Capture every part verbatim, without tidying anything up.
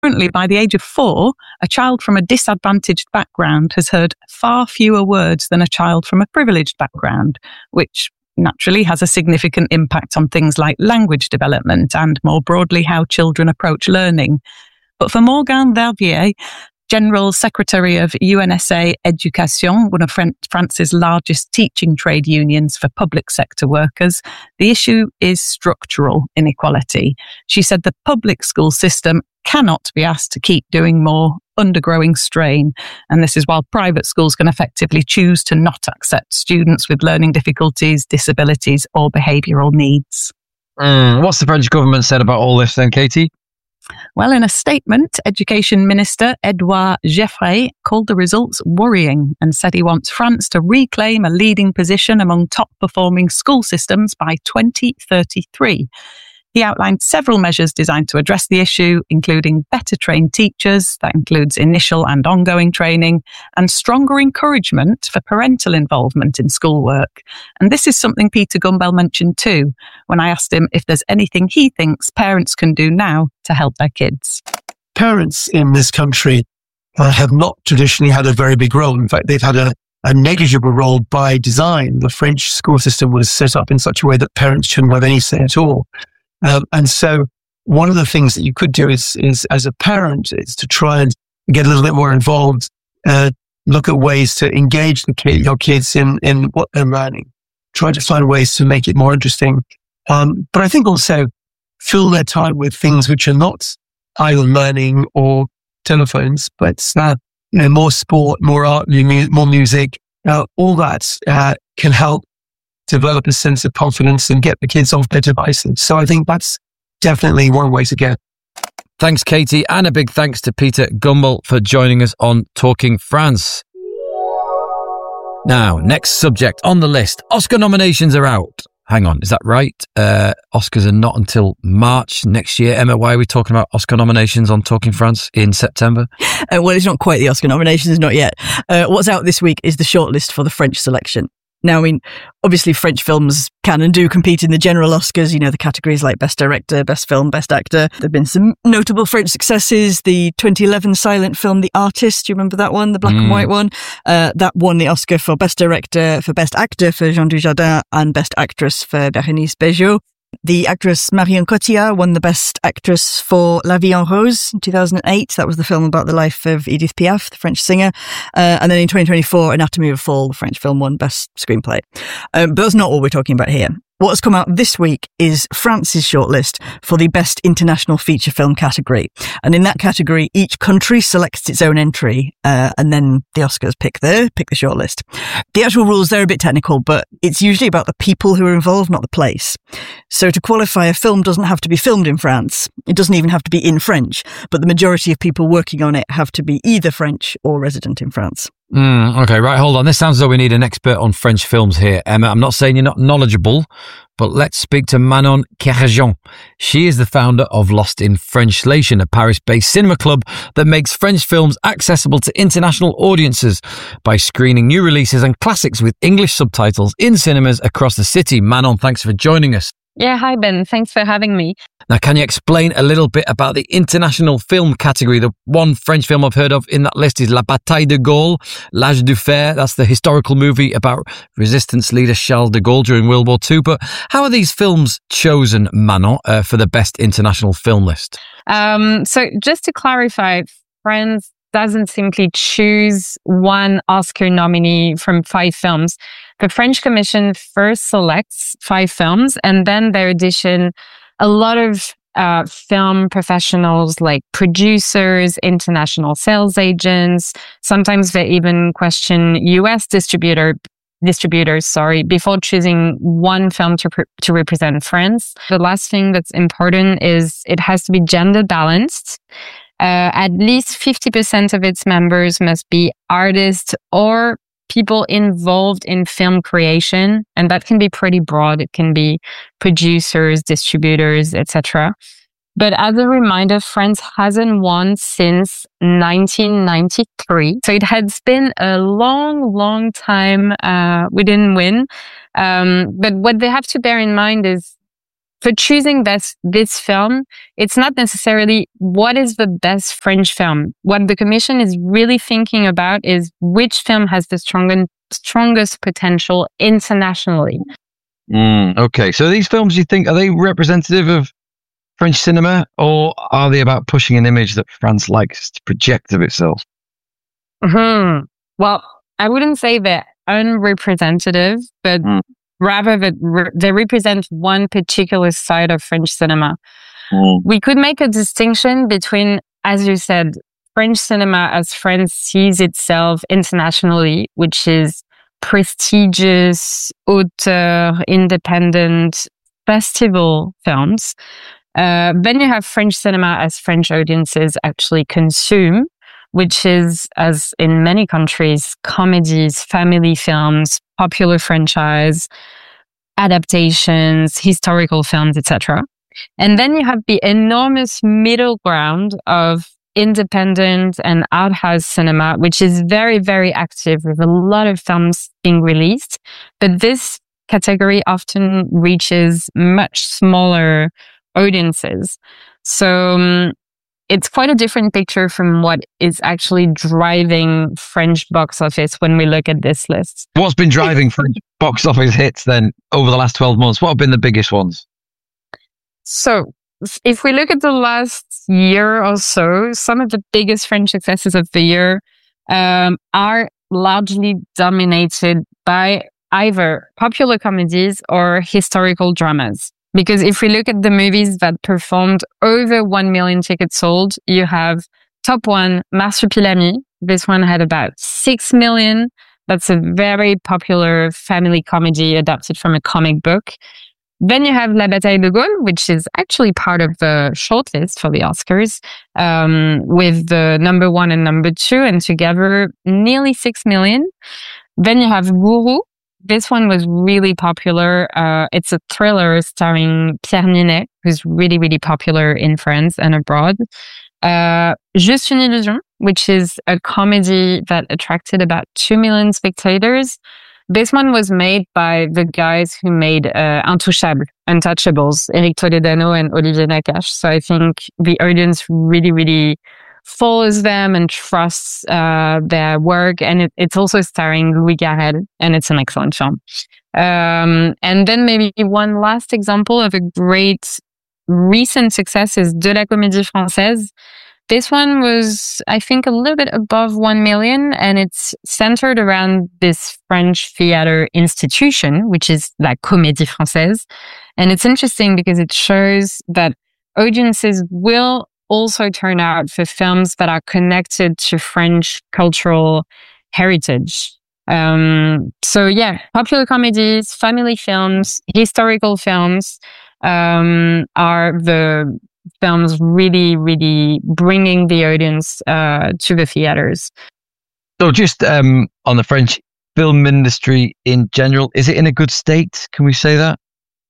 Currently, by the age of four, a child from a disadvantaged background has heard far fewer words than a child from a privileged background, which naturally has a significant impact on things like language development and, more broadly, how children approach learning. But for Morgan Verviers, General Secretary of U N S A Education, one of France's largest teaching trade unions for public sector workers, the issue is structural inequality. She said the public school system cannot be asked to keep doing more, undergoing strain. And this is while private schools can effectively choose to not accept students with learning difficulties, disabilities, or behavioural needs. Mm, what's the French government said about all this then, Katie? Well, in a statement, Education Minister Edouard Geoffrey called the results worrying and said he wants France to reclaim a leading position among top-performing school systems by twenty thirty-three. He outlined several measures designed to address the issue, including better trained teachers, that includes initial and ongoing training, and stronger encouragement for parental involvement in schoolwork. And this is something Peter Gumbel mentioned too, when I asked him if there's anything he thinks parents can do now to help their kids. Parents in this country uh, have not traditionally had a very big role. In fact, they've had a, a negligible role by design. The French school system was set up in such a way that parents shouldn't have any say at all. Um, and so one of the things that you could do is, is as a parent, is to try and get a little bit more involved, uh, look at ways to engage the kid, your kids in, in what they're learning, try to find ways to make it more interesting. Um, but I think also fill their time with things which are not either learning or telephones, but uh, you know, more sport, more art, more music, uh, all that uh, can help develop a sense of confidence and get the kids off their devices. So I think that's definitely one way to go. Thanks, Katie, and a big thanks to Peter Gumbel for joining us on Talking France. Now, next subject on the list. Oscar nominations are out. Hang on, is that right? Uh, Oscars are not until March next year. Emma, why are we talking about Oscar nominations on Talking France in September? Uh, well, it's not quite the Oscar nominations, not yet. Uh, what's out this week is the shortlist for the French selection. Now, I mean, obviously French films can and do compete in the general Oscars, you know, the categories like Best Director, Best Film, Best Actor. There have been some notable French successes. The twenty eleven silent film, The Artist, do you remember that one? The black mm. and white one? Uh, that won the Oscar for Best Director, for Best Actor for Jean Dujardin, and Best Actress for Bérénice Bejo. The actress Marion Cotillard won the Best Actress for La Vie en Rose in two thousand eight. That was the film about the life of Edith Piaf, the French singer. Uh, and then in twenty twenty-four, Anatomy of a Fall, the French film, won Best Screenplay. Um, but that's not all we're talking about here. What's come out this week is France's shortlist for the Best International Feature Film category. And in that category, each country selects its own entry, uh, and then the Oscars pick the, pick the shortlist. The actual rules, they're a bit technical, but it's usually about the people who are involved, not the place. So to qualify, a film doesn't have to be filmed in France. It doesn't even have to be in French, but the majority of people working on it have to be either French or resident in France. Mm, okay, right, hold on. This sounds as though we need an expert on French films here, Emma. I'm not saying you're not knowledgeable, but let's speak to Manon Kerjean. She is the founder of Lost in Frenchslation, a Paris-based cinema club that makes French films accessible to international audiences by screening new releases and classics with English subtitles in cinemas across the city. Manon, thanks for joining us. Yeah, hi Ben, thanks for having me. Now, can you explain a little bit about the international film category? The one French film I've heard of in that list is La Bataille de Gaulle, L'Âge du Fer. That's the historical movie about resistance leader Charles de Gaulle during World War Two. But how are these films chosen, Manon, uh, for the best international film list? Um, so just to clarify, France doesn't simply choose one Oscar nominee from five films. The French Commission first selects five films, and then they audition a lot of uh, film professionals like producers, international sales agents. Sometimes they even question U S distributor distributors, sorry, before choosing one film to pre- to represent France. The last thing that's important is it has to be gender balanced. Uh, at least fifty percent of its members must be artists or people involved in film creation. And that can be pretty broad. It can be producers, distributors, et cetera. But as a reminder, France hasn't won since nineteen ninety-three. So it has been a long, long time uh, we didn't win. Um, but what they have to bear in mind is for choosing this, this film, it's not necessarily what is the best French film. What the commission is really thinking about is which film has the strongest, strongest potential internationally. Mm, okay. So these films, you think, are they representative of French cinema, or are they about pushing an image that France likes to project of itself? Hmm. Well, I wouldn't say they're unrepresentative, but mm. rather that re- they represent one particular side of French cinema. Mm. We could make a distinction between, as you said, French cinema as France sees itself internationally, which is prestigious, auteur, independent, festival films. Uh, then you have French cinema as French audiences actually consume, which is, as in many countries, comedies, family films, popular franchise, adaptations, historical films, et cetera. And then you have the enormous middle ground of independent and art house cinema, which is very, very active with a lot of films being released. But this category often reaches much smaller audiences. So um, it's quite a different picture from what is actually driving French box office when we look at this list. What's been driving French box office hits then over the last twelve months? What have been the biggest ones? So if we look at the last year or so, some of the biggest French successes of the year um, are largely dominated by either popular comedies or historical dramas. Because if we look at the movies that performed over one million tickets sold, you have top one, Marsupilami. This one had about six million. That's a very popular family comedy adapted from a comic book. Then you have La Bataille de Gaulle, which is actually part of the shortlist for the Oscars, um, with the number one and number two, and together nearly six million. Then you have Gourou. This one was really popular. Uh, it's a thriller starring Pierre Ninet, who's really, really popular in France and abroad. Uh, Juste une illusion, which is a comedy that attracted about two million spectators. This one was made by the guys who made uh, Intouchables, Untouchables, Éric Toledano and Olivier Nakache. So I think the audience really, really follows them and trusts uh, their work. And it, it's also starring Louis Garrel, and it's an excellent film. Um, and then maybe one last example of a great recent success is De la Comédie Française. This one was, I think, a little bit above one million, and it's centered around this French theater institution, which is La Comédie Française. And it's interesting because it shows that audiences will also turn out for films that are connected to French cultural heritage. Um, so yeah, popular comedies, family films, historical films, um, are the films really, really bringing the audience uh, to the theaters. So just um, on the French film industry in general, is it in a good state? Can we say that?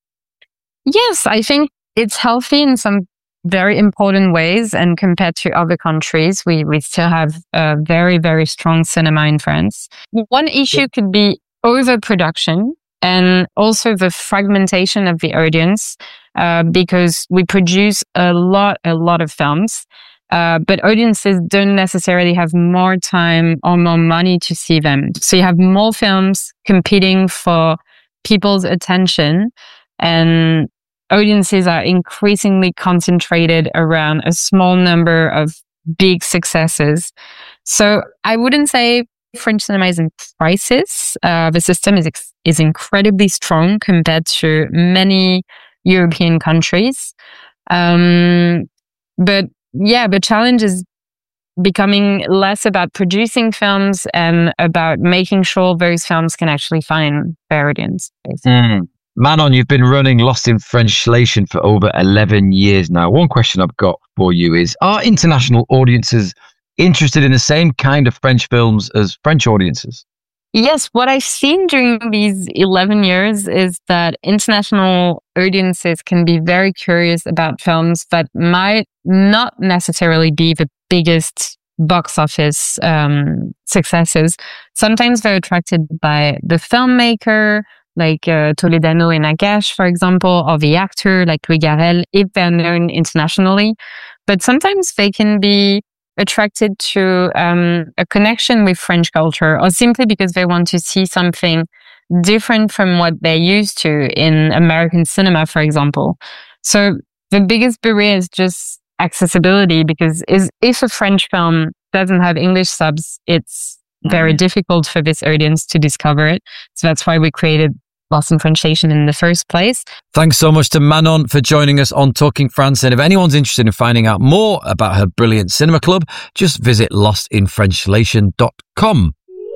Yes, I think it's healthy in some very important ways. And compared to other countries, we, we still have a very, very strong cinema in France. One issue could be overproduction and also the fragmentation of the audience. Uh, because we produce a lot, a lot of films, uh, but audiences don't necessarily have more time or more money to see them. So you have more films competing for people's attention, and audiences are increasingly concentrated around a small number of big successes. So I wouldn't say French cinema is in crisis. Uh, the system is ex- is incredibly strong compared to many European countries. Um, but yeah, the challenge is becoming less about producing films and about making sure those films can actually find their audience. Mm. Manon, you've been running Lost in French-lation for over eleven years now. One question I've got for you is, are international audiences interested in the same kind of French films as French audiences? Yes, what I've seen during these eleven years is that international audiences can be very curious about films that might not necessarily be the biggest box office um, successes. Sometimes they're attracted by the filmmaker, like uh, Toledano and Nagash, for example, or the actor like Louis Garrel, if they're known internationally. But sometimes they can be attracted to um, a connection with French culture, or simply because they want to see something different from what they're used to in American cinema, for example. So the biggest barrier is just accessibility, because is, if a French film doesn't have English subs, it's very mm-hmm. difficult for this audience to discover it. So that's why we created Lost in Franchlation in the first place. Thanks so much to Manon for joining us on Talking France. And if anyone's interested in finding out more about her brilliant cinema club, just visit lost in franchlation dot com.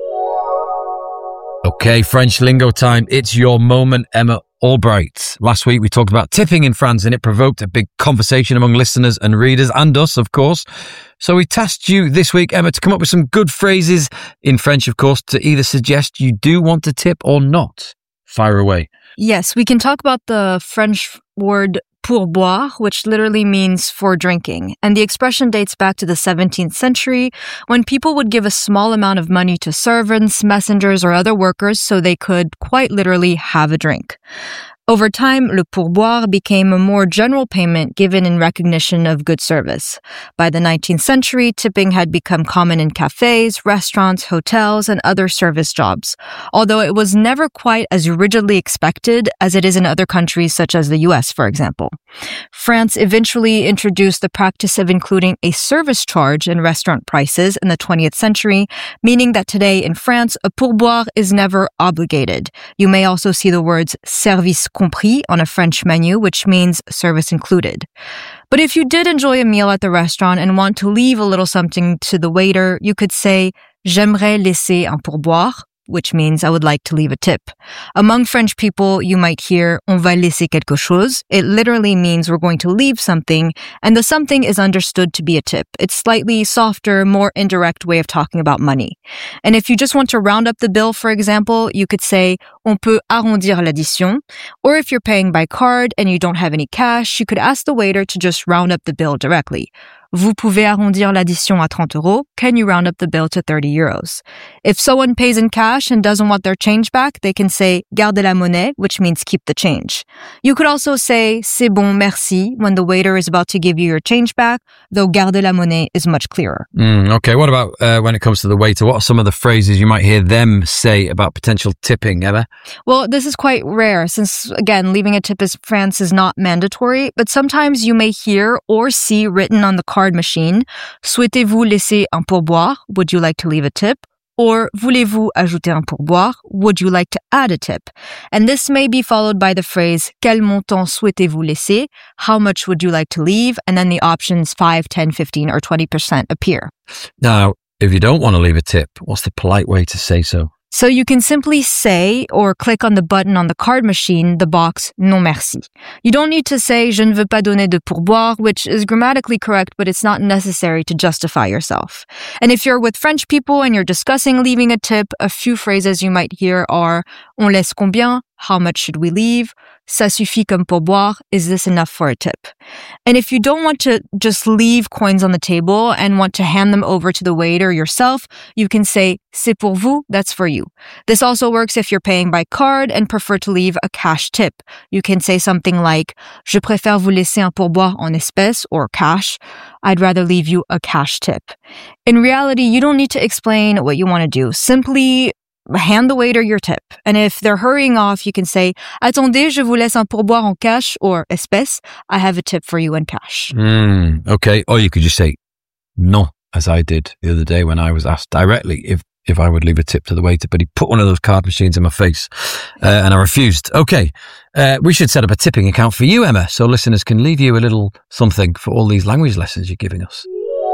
Okay, French lingo time. It's your moment, Emma Albright. Last week we talked about tipping in France, and it provoked a big conversation among listeners and readers, and us, of course. So we tasked you this week, Emma, to come up with some good phrases in French, of course, to either suggest you do want to tip or not. Fire away. Yes, we can talk about the French word pourboire, which literally means for drinking. And the expression dates back to the seventeenth century, when people would give a small amount of money to servants, messengers, or other workers so they could quite literally have a drink. Over time, le pourboire became a more general payment given in recognition of good service. By the nineteenth century, tipping had become common in cafes, restaurants, hotels, and other service jobs, although it was never quite as rigidly expected as it is in other countries such as the U S, for example. France eventually introduced the practice of including a service charge in restaurant prices in the twentieth century, meaning that today in France, a pourboire is never obligated. You may also see the words service compris on a French menu, which means service included. But if you did enjoy a meal at the restaurant and want to leave a little something to the waiter, you could say, j'aimerais laisser un pourboire, which means I would like to leave a tip. Among French people, you might hear on va laisser quelque chose. It literally means we're going to leave something, and the something is understood to be a tip. It's slightly softer, more indirect way of talking about money. And if you just want to round up the bill, for example, you could say on peut arrondir l'addition. Or if you're paying by card and you don't have any cash, you could ask the waiter to just round up the bill directly. Vous pouvez arrondir l'addition à trente euros. Can you round up the bill to thirty euros? If someone pays in cash and doesn't want their change back, they can say gardez la monnaie, which means keep the change. You could also say c'est bon, merci when the waiter is about to give you your change back, though gardez la monnaie is much clearer. Mm, okay, what about uh, when it comes to the waiter? What are some of the phrases you might hear them say about potential tipping, Emma? Well, this is quite rare since, again, leaving a tip in France is not mandatory, but sometimes you may hear or see written on the card machine, souhaitez-vous laisser un pourboire? Would you like to leave a tip? Or voulez-vous ajouter un pourboire? Would you like to add a tip? And this may be followed by the phrase quel montant souhaitez-vous laisser? How much would you like to leave? And then the options five, ten, fifteen, or twenty percent appear. Now, if you don't want to leave a tip, what's the polite way to say so? So you can simply say or click on the button on the card machine, the box non merci. You don't need to say je ne veux pas donner de pourboire, which is grammatically correct, but it's not necessary to justify yourself. And if you're with French people and you're discussing leaving a tip, a few phrases you might hear are on laisse combien? How much should we leave? Ça suffit comme pourboire. Is this enough for a tip? And if you don't want to just leave coins on the table and want to hand them over to the waiter yourself, you can say c'est pour vous, that's for you. This also works if you're paying by card and prefer to leave a cash tip. You can say something like je préfère vous laisser un pourboire en espèces or cash. I'd rather leave you a cash tip. In reality, you don't need to explain what you want to do. Simply hand the waiter your tip. And if they're hurrying off, you can say, attendez, je vous laisse un pourboire en cash or espèces. I have a tip for you in cash. Mm, okay. Or you could just say, non, as I did the other day when I was asked directly if, if I would leave a tip to the waiter, but he put one of those card machines in my face uh, and I refused. Okay. Uh, we should set up a tipping account for you, Emma, so listeners can leave you a little something for all these language lessons you're giving us.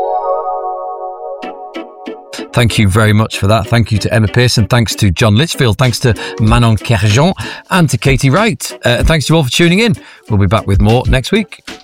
Thank you very much for that. Thank you to Emma Pearson. Thanks to John Litchfield. Thanks to Manon Kerjean and to Katie Wright. Uh, thanks to you all for tuning in. We'll be back with more next week.